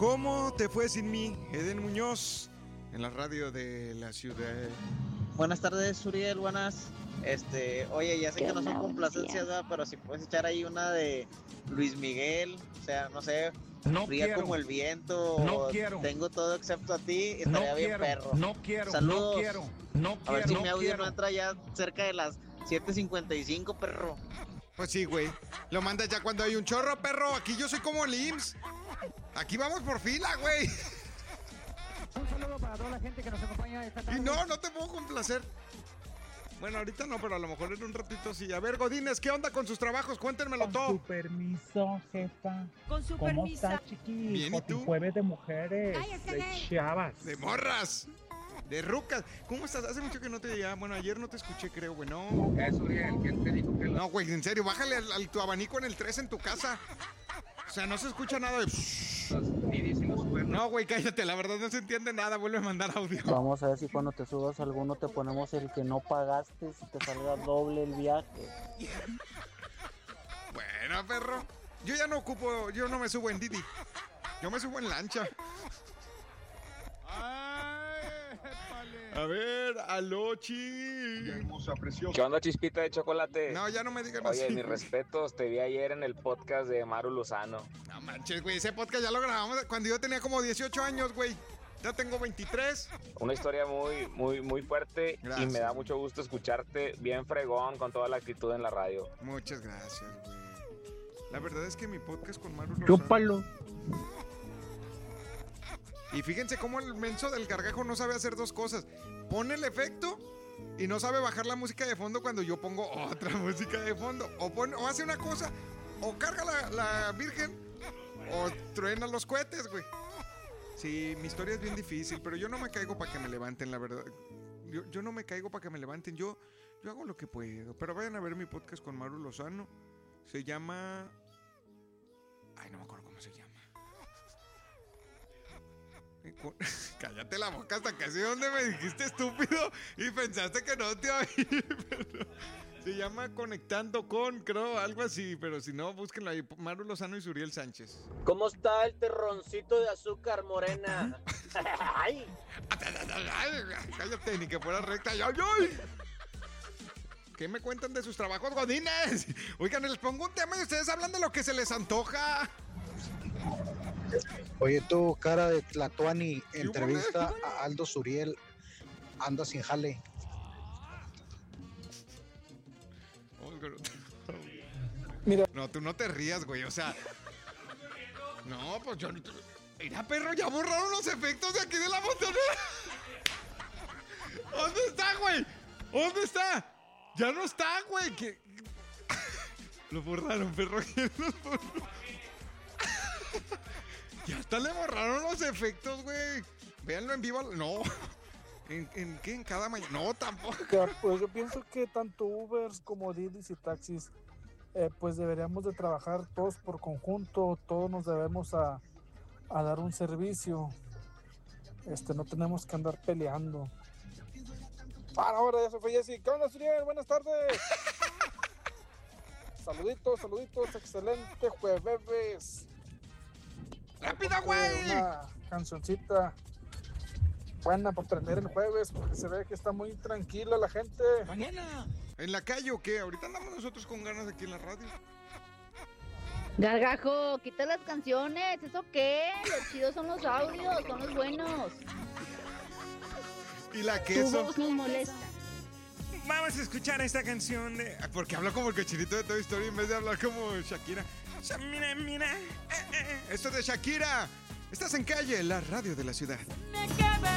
¿Cómo te fue sin mí? Eden Muñoz, en la radio de la ciudad. Buenas tardes, Uriel, buenas. Oye, ya sé que no son complacencias, ¿verdad? Pero si puedes echar ahí una de Luis Miguel, o sea, no sé, No fría quiero. como el viento, No quiero. tengo todo excepto a ti, No estaría bien quiero, perro. no quiero, Saludos. no quiero, no A ver quiero, si mi no audio quiero. no entra ya cerca de las 7:55, perro. Pues sí, güey. Lo mandas ya cuando hay un chorro, perro. Aquí yo soy como el IMSS. Aquí vamos por fila, güey. Un saludo para toda la gente que nos acompaña esta tarde. Y no te puedo complacer. Bueno, ahorita no, pero a lo mejor en un ratito sí. A ver, Godínez, ¿qué onda con sus trabajos? Cuéntenmelo Con todo. su permiso, jefa. Con su ¿Cómo permiso. está, chiqui? Bien, ¿y tú? Jueves de mujeres, Cállate, de gay. chavas. De morras. De rucas. ¿Cómo estás? Hace mucho que no te veía. Bueno, ayer no te escuché, creo, güey. No. Eso, Uriel, ¿quién te dijo que No, güey, en serio, bájale al tu abanico en el 3 en tu casa. O sea, no se escucha nada de... los midis y los cuernos? No, güey, cállate, la verdad no se entiende nada. Vuelve a mandar audio. Vamos a ver si cuando te subas a alguno te ponemos el que no pagaste, si te salga doble el viaje. Bueno, perro. Yo ya no ocupo, yo no me subo en Didi. Yo me subo en lancha. A ver, Alochi. ¿Qué onda, chispita de chocolate? No, ya no me digan Oye, así. mis respetos, te vi ayer en el podcast de Maru Lozano. No manches, güey, ese podcast ya lo grabamos cuando yo tenía como 18 años, güey. Ya tengo 23. Una historia muy fuerte. Gracias. Y me da mucho gusto escucharte bien fregón con toda la actitud en la radio. Muchas gracias, güey. La verdad es que mi podcast con Maru Lozano... Chúpalo. Y fíjense cómo el menso del gargajo no sabe hacer dos cosas. Pone el efecto y no sabe bajar la música de fondo cuando yo pongo otra música de fondo. O hace una cosa, o carga la virgen, o truena los cohetes, güey. Sí, mi historia es bien difícil, pero yo no me caigo para que me levanten, la verdad. Yo no me caigo para que me levanten. Yo hago lo que puedo. Pero vayan a ver mi podcast con Maru Lozano. Se llama... Ay, no me acuerdo cómo se llama. Cállate la boca hasta casi donde me dijiste estúpido y pensaste que no te iba a ir, pero se llama Conectando con, creo, algo así, pero si no, búsquenlo ahí, Maru Lozano y Suriel Sánchez. ¿Cómo está el terroncito de azúcar morena? ¡Ay! Cállate, ni que fuera recta. ¡Ay, ay! ¿Qué me cuentan de sus trabajos, godines? Oigan, les pongo un tema y ustedes hablan de lo que se les antoja. Oye, tú, cara de Tlatuani, entrevista a Aldo Suriel, anda sin jale. Mira. No, tú no te rías, güey, o sea... No, pues yo... Mira, perro, ya borraron los efectos de aquí de la montaña. ¿Dónde está, güey? ¿Dónde está? Ya no está, güey. ¿Qué? Lo borraron, perro. Ya hasta le borraron los efectos, güey. Véanlo en vivo. No. ¿En qué? ¿En cada mañana? No, tampoco. Pues yo pienso que tanto Ubers como Didis y taxis, pues deberíamos de trabajar todos por conjunto, todos nos debemos a dar un servicio. No tenemos que andar peleando. Ahora ya se fue Jessy. ¿Qué onda, Suriel? Buenas tardes. Saluditos, excelente jueves. ¡Rápido, güey! Una cancioncita buena para prender el jueves, porque se ve que está muy tranquila la gente. Mañana. ¿En la calle o qué? Ahorita andamos nosotros con ganas aquí en la radio. Gargajo, quita las canciones. ¿Eso qué? Los chidos son los audios, son los buenos. ¿Y la Tu queso? voz nos molesta. Vamos a escuchar esta canción de... Porque habla como el cochinito de Toy Story en vez de hablar como Shakira. Mira. Esto es de Shakira. Estás en calle, la radio de la ciudad.